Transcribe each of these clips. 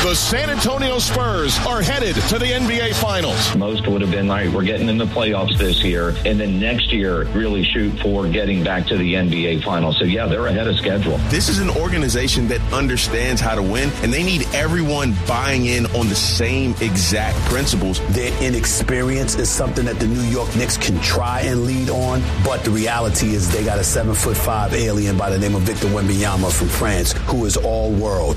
The San Antonio Spurs are headed to the NBA Finals. Most would have been like, we're getting in the playoffs this year, and then next year really shoot for getting back to the NBA Finals. So, yeah, they're ahead of schedule. This is an organization that understands how to win, and they need everyone buying in on the same exact principles. Their inexperience is something that the New York Knicks can try and lead on, but the reality is they got a 7'5" alien by the name of Victor Wembanyama from France, who is all world.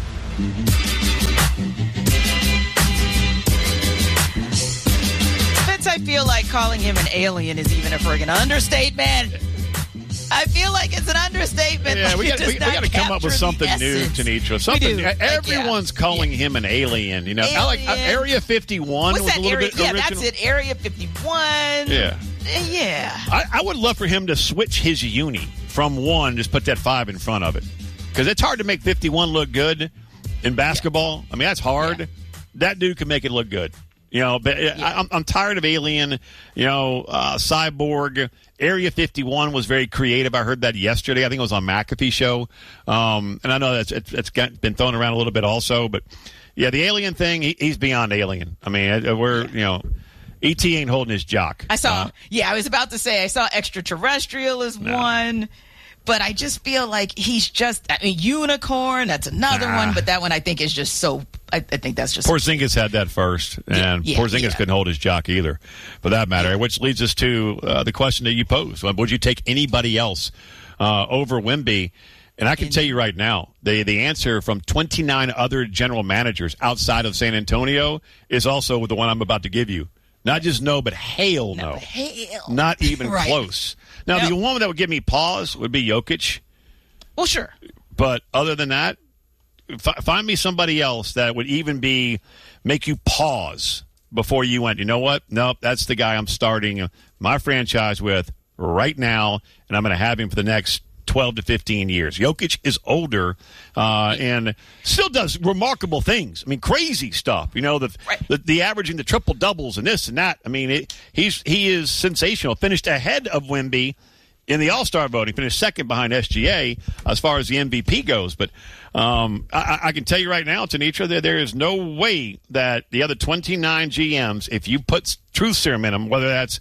I feel like calling him an alien is even a friggin' understatement. I feel like it's an understatement. Yeah, like we got to come up with something new, Tenitra. Something. Everyone's calling him an alien. You know, alien. Like Area 51 was a little bit original. Yeah, that's it. Area 51. Yeah. Yeah. I would love for him to switch his uni from 1, just put that 5 in front of it. Because it's hard to make 51 look good in basketball. Yeah. I mean, that's hard. Yeah. That dude can make it look good. You know, but I'm tired of Alien, Cyborg. Area 51 was very creative. I heard that yesterday. I think it was on McAfee show. And I know it's been thrown around a little bit also. But, yeah, the Alien thing, he's beyond Alien. I mean, E.T. ain't holding his jock. I saw, I was about to say, I saw Extraterrestrial as one. But I just feel like he's just, Unicorn, that's another one. But that one I think is just so, I think that's just. Porzingis had that first. And Porzingis couldn't hold his jock either, for that matter. Which leads us to the question that you posed. Would you take anybody else over Wemby? And I can tell you right now, the answer from 29 other general managers outside of San Antonio is also the one I'm about to give you. Not just no, but hell no. Not even close. Now, the one that would give me pause would be Jokic. Well, sure. But other than that, find me somebody else that would even make you pause before you went, you know what? Nope, that's the guy I'm starting my franchise with right now, and I'm going to have him for the next 12 to 15 years. Jokic is older and still does remarkable things. I mean, crazy stuff. You know, the averaging the triple doubles and this and that. I mean, he is sensational. Finished ahead of Wemby in the All-Star voting. Finished second behind SGA as far as the MVP goes. But I can tell you right now, Tenitra, that there is no way that the other 29 GMs, if you put truth serum in them, whether that's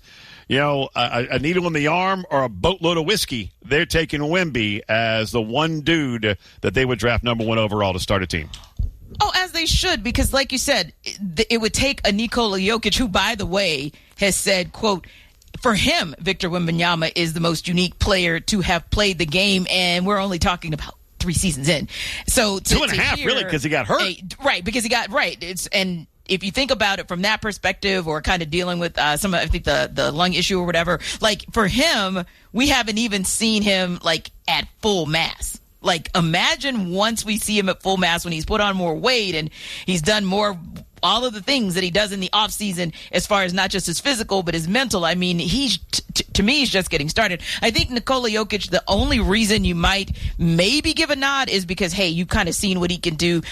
a needle in the arm or a boatload of whiskey, they're taking Wemby as the one dude that they would draft number 1 overall to start a team. Oh, as they should, because like you said, it would take a Nikola Jokic, who, by the way, has said, quote, for him, Victor Wembanyama is the most unique player to have played the game, and we're only talking about 3 seasons in. So 2.5, really, because he got hurt. Because he got if you think about it from that perspective, or kind of dealing with I think the lung issue or whatever, like for him, we haven't even seen him like at full mass. Like imagine once we see him at full mass when he's put on more weight and he's done more, all of the things that he does in the off season, as far as not just his physical, but his mental. I mean, he's to me, he's just getting started. I think Nikola Jokic, the only reason you might maybe give a nod is because, hey, you've kind of seen what he can do,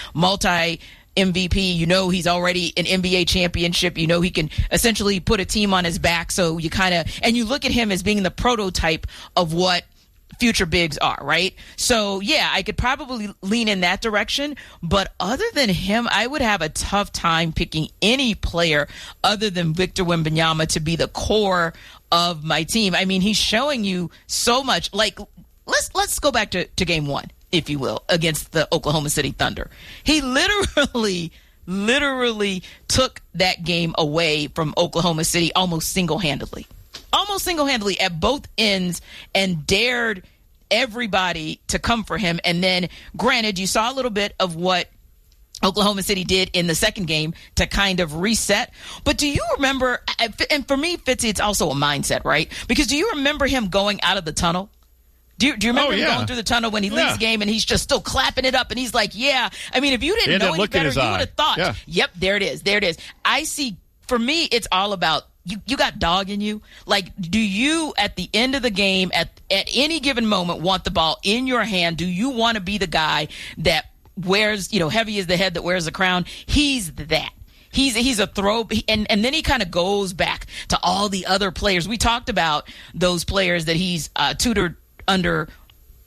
MVP, he's already an NBA championship, he can essentially put a team on his back. So you and you look at him as being the prototype of what future bigs are, right? So yeah, I could probably lean in that direction, but other than him, I would have a tough time picking any player other than Victor Wembanyama to be the core of my team. I mean, he's showing you so much. Like, let's go back to game 1, if you will, against the Oklahoma City Thunder. He literally took that game away from Oklahoma City almost single-handedly at both ends, and dared everybody to come for him. And then, granted, you saw a little bit of what Oklahoma City did in the second game to kind of reset. But do you remember, and for me, Fitzy, it's also a mindset, right? Because do you remember him going out of the tunnel? Do you remember him going through the tunnel when he leaves the game and he's just still clapping it up and he's like, yeah. I mean, if you didn't know any better, you would have thought, yep, there it is. I see, for me, it's all about, you got dog in you. Like, do you, at the end of the game, at any given moment, want the ball in your hand? Do you want to be the guy that wears, heavy is the head that wears the crown? He's that. He's a throw, and then he kind of goes back to all the other players. We talked about those players that he's tutored under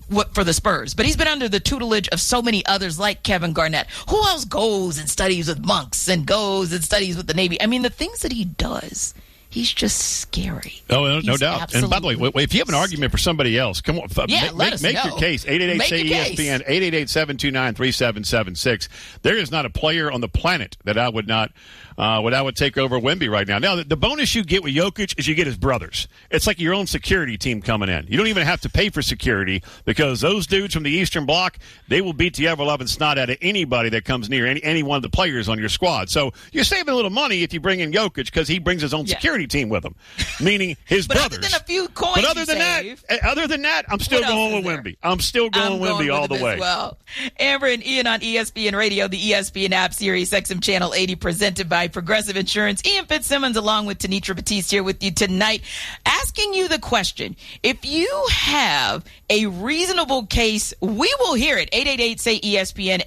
for the Spurs, but he's been under the tutelage of so many others like Kevin Garnett. Who else goes and studies with monks and goes and studies with the Navy? I mean, the things that he does, he's just scary. Oh, no doubt. And by the way, if you have an argument for somebody else, come on. Make your case. 888-SAY-ESPN, 888-729-3776. There is not a player on the planet that I would not take over Wemby right now. Now, the bonus you get with Jokic is you get his brothers. It's like your own security team coming in. You don't even have to pay for security because those dudes from the Eastern Bloc, they will beat the ever-loving snot out of anybody that comes near any one of the players on your squad. So you're saving a little money if you bring in Jokic because he brings his own security team with him, meaning his brothers. Other than a few coins, but other than that, I'm still going with Wemby. I'm still going Wemby all the way. Well, Amber and Ian on ESPN Radio, the ESPN app, Sirius XM Channel 80, presented by Progressive Insurance. Ian Fitzsimmons along with Tanitra Batiste here with you tonight, asking you the question. If you have a reasonable case, we will hear it. 888-SAY-ESPN,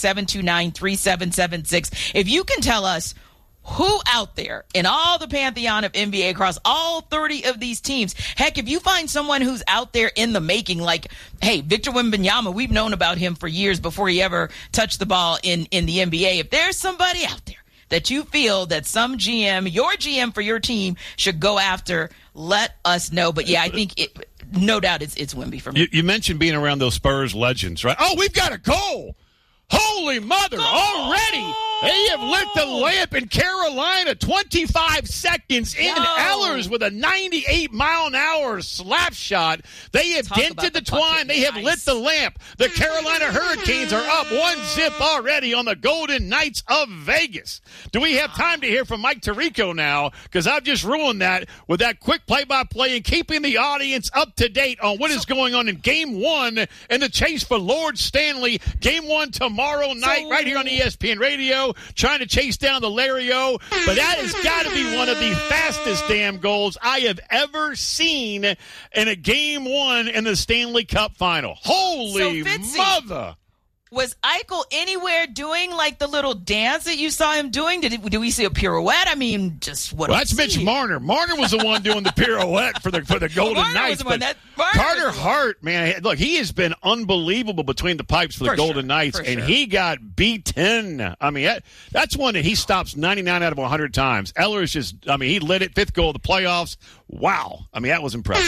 888-729-3776. If you can tell us who out there in all the pantheon of NBA across all 30 of these teams, heck, if you find someone who's out there in the making, like, hey, Victor Wembanyama, we've known about him for years before he ever touched the ball in the NBA. If there's somebody out there that you feel that some GM, your GM for your team, should go after, let us know. But, yeah, I think no doubt it's Wemby for me. You mentioned being around those Spurs legends, right? Oh, we've got a goal. Holy mother, already they have lit the lamp in Carolina. 25 seconds in. Ellers with a 98-mile-an-hour slap shot. They have dented the twine. They have lit the lamp. The Carolina Hurricanes are up 1-0 already on the Golden Knights of Vegas. Do we have time to hear from Mike Tirico now? Because I've just ruined that with that quick play-by-play and keeping the audience up to date on what is going on in Game 1 and the chase for Lord Stanley. Game 1 tomorrow night right here on ESPN Radio, trying to chase down the Lario. But that has got to be one of the fastest damn goals I have ever seen in a Game 1 in the Stanley Cup Final. Holy mother! Was Eichel anywhere doing like the little dance that you saw him doing? Did we see a pirouette? I mean, just what? Well, that's Mitch Marner. Marner was the one doing the pirouette for the Golden Knights. Carter Hart, man, look, he has been unbelievable between the pipes for the Golden Knights, and he got beaten. I mean, that's one that he stops 99 out of 100 times. Ellers he lit it, 5th goal of the playoffs. Wow. I mean, that was impressive.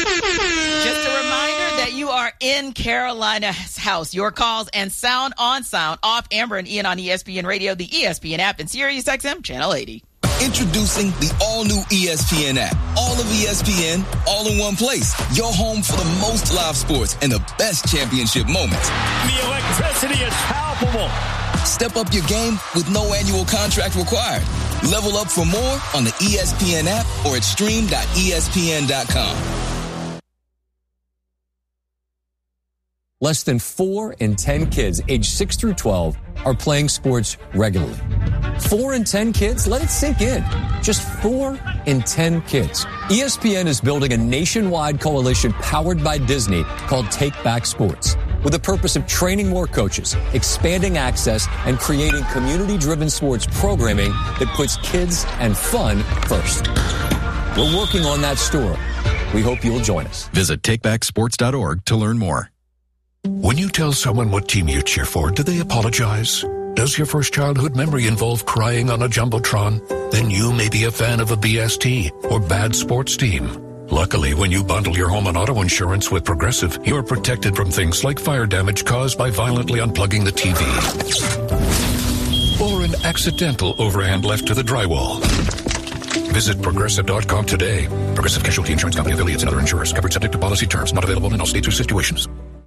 Just a reminder that you are in Carolina's house. Your calls and sound on, sound off. Amber and Ian on ESPN Radio, the ESPN app, and Sirius XM Channel 80. Introducing the all-new ESPN app. All of ESPN, all in one place. Your home for the most live sports and the best championship moments. The electricity is palpable. Step up your game with no annual contract required. Level up for more on the ESPN app or at stream.espn.com. Less than 4 in 10 kids aged 6 through 12 are playing sports regularly. 4 in 10 kids? Let it sink in. Just 4 in 10 kids. ESPN is building a nationwide coalition powered by Disney called Take Back Sports, with the purpose of training more coaches, expanding access, and creating community-driven sports programming that puts kids and fun first. We're working on that story. We hope you'll join us. Visit takebacksports.org to learn more. When you tell someone what team you cheer for, do they apologize? Does your first childhood memory involve crying on a Jumbotron? Then you may be a fan of a BST or bad sports team. Luckily, when you bundle your home and auto insurance with Progressive, you're protected from things like fire damage caused by violently unplugging the TV or an accidental overhand left to the drywall. Visit Progressive.com today. Progressive Casualty Insurance Company, affiliates, and other insurers. Covered subject to policy terms. Not available in all states or situations.